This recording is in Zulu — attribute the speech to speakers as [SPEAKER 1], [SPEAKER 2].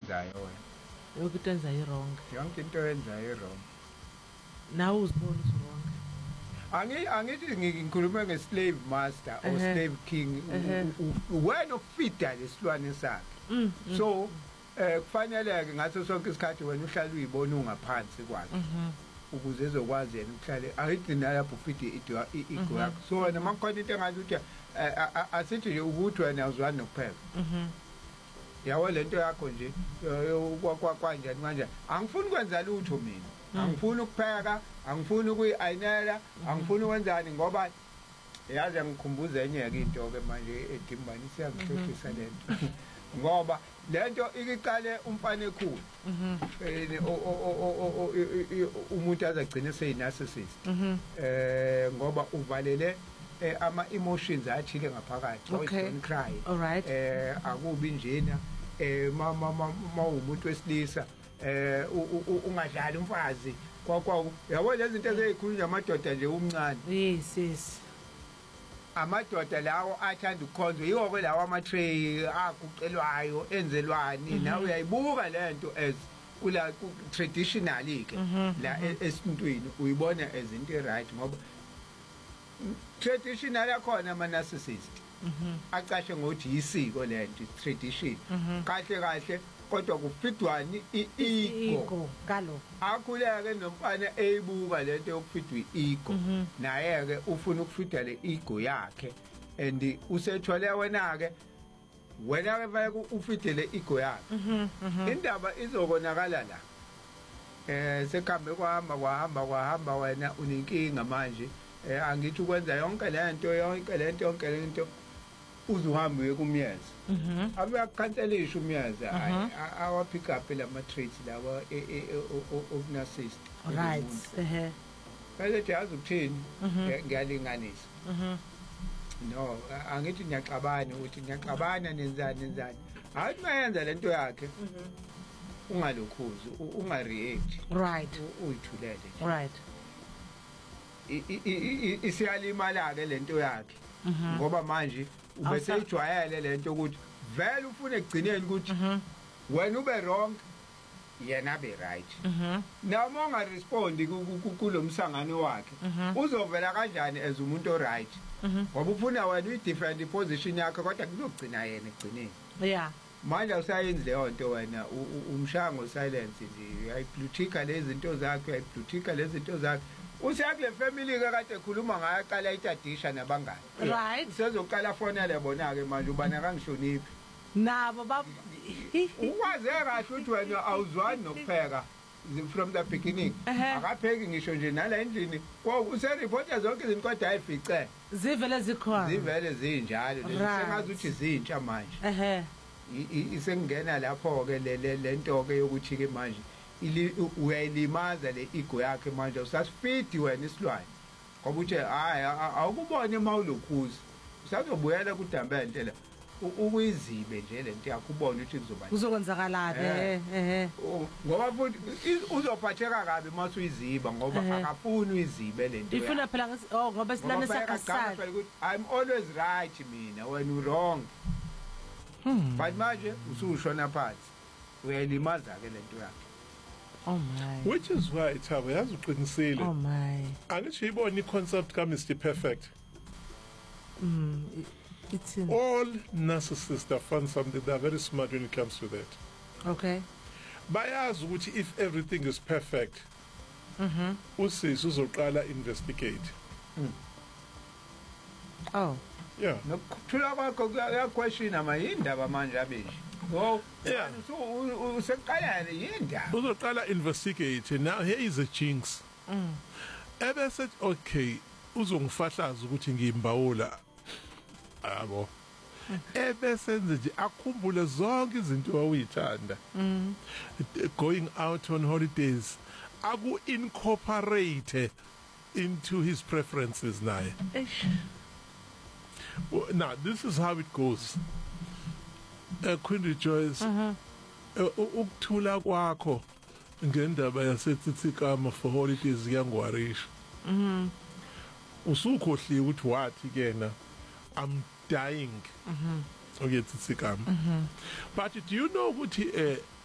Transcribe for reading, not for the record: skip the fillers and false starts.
[SPEAKER 1] oyenzayo wena.
[SPEAKER 2] Yonke into enzayo wrong.
[SPEAKER 1] Yonke into oyenzayo wrong.
[SPEAKER 2] Nawe uzibona wrong.
[SPEAKER 1] Angithi ngikhuluma nge-slave master or slave king. Wena ufida lesilwane sakhe. So kufanele-ke ngaso sonke isikhathi wena uhlale uyibona ungaphansi kwakhe ukuze ezokwazi yena ukuhlale ayigcina lapho ufide igo yakho. So wena uma kukhona into engathi ukuthi asithi nje ukuthi wena awuzwani nokupheka. Yawo lento yakho nje kanjani kanjani. Angifuni ukwenza lutho mina. Angifuni ukupheka, angifuni ukuyi-ayinela, angifuni ukwenzani ngoba yazi ngikhumbuza enye-ke into-ke manje edimbani siyangihlohlisa lento. Ngoba lento iqale umfana ekhulu. Umuntu azagcina seyinarcissist. Ngoba uvalele ama-emotions athile ngaphakathi. Don't cry.
[SPEAKER 2] All right.
[SPEAKER 1] Akubi njena ma umuntu wesilisa ungadlali umfazi kwakwa yabo lezi zinto ezikhulunywa amadoda nje umncane.
[SPEAKER 2] Yes.
[SPEAKER 1] Amadoda lawo athanda ukukhonza yiwo lawo ama-tray aguqelwayo enzelwani nawe uyayibuka lento as kula traditionally ke la esintwini uyibona as into right ngoba traditional yakhona ama-narcissist acashe ngokuthi yisiko lento tradition kahle kodwa kufidwani i-ego
[SPEAKER 2] kalo
[SPEAKER 1] akhuleke nomfana eyibuka lento yokufidwa i-ego naye-ke ufuna ukufida le ego yakhe and usethole wena-ke fanele ufide le ego yakhe indaba izobonakala la sekhambe kwahamba wena unenkinga manje angithi ukwenza yonke lento uzuhambe uye kumyeza abe akukhanselisha umyeza awa pick up lama traits lawa of narcissist
[SPEAKER 2] right
[SPEAKER 1] bese yazi ukuthini ngiyalinganisa no angithi ngiyaxabana ukuthi ngiyaxabana nenzani hayi mayenza lento yakhe ungalokhuzi ungareact
[SPEAKER 2] right
[SPEAKER 1] uyithulele
[SPEAKER 2] right
[SPEAKER 1] isiyalimala ke lento yakhe ngoba manje ubese ijwayele lento ukuthi vele ufune ekugcineni ukuthi wena ube wrong yena be right noma ungarespondi kulomsangano wakhe uzovela kanjani as umuntu oright ngoba ufuna wena uyi-different position yakhe kodwa kuzogcina yena ekugcineni
[SPEAKER 2] yeah
[SPEAKER 1] manje awusayenzi leyo nto wena umshango silence nje uyayiblutika lezi zinto zakhe useyakule family-ke kade ekhuluma ngayo aqala itadisha nabangani
[SPEAKER 2] right
[SPEAKER 1] usezoqala fonele bona-ke manje ubana kangihloniphi
[SPEAKER 2] nabo
[SPEAKER 1] ukwaze kahle ukuthi wena awuzwani nokupheka from the beginning akapheki ngisho nje nala endlini useripota zonke izinto kodwa ayifice zivele zinjalo sengazi ukuthi zintsha manje isengena lapho-ke lento-ke yokuthi-ke manje uyayilimaza le ego yakhe manje usasifidi wena isilwane ngoba uthi hayi awukubone uma ulokhuzi usazobuyela kudambente la ukuyizibe nje lento yakho ubone ukuthi
[SPEAKER 2] kuzokwenzakalaphi
[SPEAKER 1] ngoba futhi uzophatheka kabi uma usuyiziba ngoba akafuni uyizibe lento
[SPEAKER 2] ifuna phela ngoba silane sakasala
[SPEAKER 1] I'm always right mina when you wrong but manje usushona phansi uyayilimaza-ke lento yakhe.
[SPEAKER 2] Oh my.
[SPEAKER 3] Which is why Thabo yazi uqinisile.
[SPEAKER 2] Oh my.
[SPEAKER 3] Angisho ibona i-concept ka-Mr. Perfect.
[SPEAKER 2] It's in
[SPEAKER 3] all narcissists have found something. They're very smart when it comes to that.
[SPEAKER 2] Okay.
[SPEAKER 3] Bayazi ukuthi if everything is perfect, usisi uzoqala investigate.
[SPEAKER 2] Oh.
[SPEAKER 3] Yeah.
[SPEAKER 1] Nokuthula kwakho kuyaquestiona manje indaba manje abeshi. Oh, yeah. So useqalane yindaba.
[SPEAKER 3] Uzoqala investigate. Now here is a jinx. Ebese okay, uzongifahlaza ukuthi ngiyimbawula. Yabo. Ebese nje akhumbule zonke izinto awuyithanda. Going out on holidays. Aku incorporate into his preferences naye. Well, now this is how it goes. Queen Rejoice, ukuthula kwakho ngendaba yaseTsikama for holidays yangwarisha. Usukhohliwe ukuthi wathi kena I'm dying. Okay, Tsikama. But do you know ukuthi